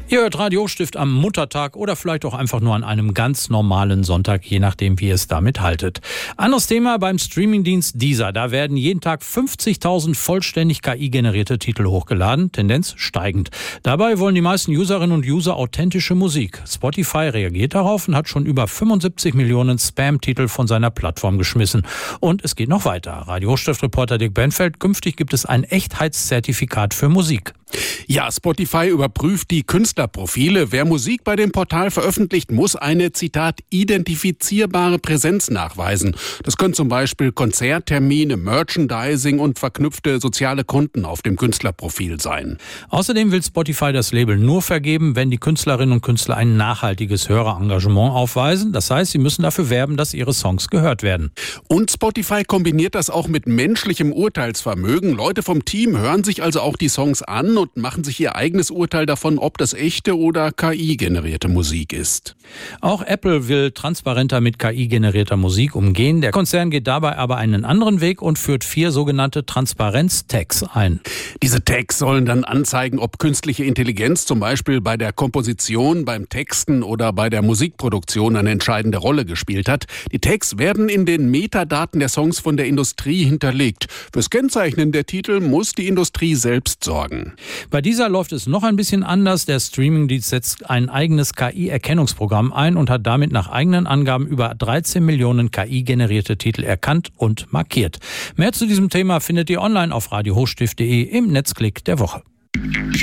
Ihr hört Radio Hochstift am Muttertag oder vielleicht auch einfach nur an einem ganz normalen Sonntag, je nachdem, wie ihr es damit haltet. Anderes Thema beim Streamingdienst Deezer. Da werden jeden Tag 50.000 vollständig KI-generierte Titel hochgeladen, Tendenz steigend. Dabei wollen die meisten Userinnen und User authentische Musik. Spotify reagiert darauf und hat schon über 75 Millionen Spam-Titel von seiner Plattform geschmissen. Und es geht noch weiter. Radio Hochstift-Reporter Dick Benfeld, künftig gibt es ein Echtheitszertifikat für Musik. Ja, Spotify überprüft die Künstlerprofile. Wer Musik bei dem Portal veröffentlicht, muss eine, Zitat, identifizierbare Präsenz nachweisen. Das können zum Beispiel Konzerttermine, Merchandising und verknüpfte soziale Konten auf dem Künstlerprofil sein. Außerdem will Spotify das Label nur vergeben, wenn die Künstlerinnen und Künstler ein nachhaltiges Hörerengagement aufweisen. Das heißt, sie müssen dafür werben, dass ihre Songs gehört werden. Und Spotify kombiniert das auch mit menschlichem Urteilsvermögen. Leute vom Team hören sich also auch die Songs an und machen sich ihr eigenes Urteil davon, ob das echte oder KI-generierte Musik ist. Auch Apple will transparenter mit KI-generierter Musik umgehen. Der Konzern geht dabei aber einen anderen Weg und führt 4 sogenannte Transparenz-Tags ein. Diese Tags sollen dann anzeigen, ob künstliche Intelligenz zum Beispiel bei der Komposition, beim Texten oder bei der Musikproduktion eine entscheidende Rolle gespielt hat. Die Tags werden in den Metadaten der Songs von der Industrie hinterlegt. Fürs Kennzeichnen der Titel muss die Industrie selbst sorgen. Bei dieser läuft es noch ein bisschen anders. Der Streamingdienst setzt ein eigenes KI-Erkennungsprogramm ein und hat damit nach eigenen Angaben über 13 Millionen KI-generierte Titel erkannt und markiert. Mehr zu diesem Thema findet ihr online auf radiohochstift.de im Netzklick der Woche.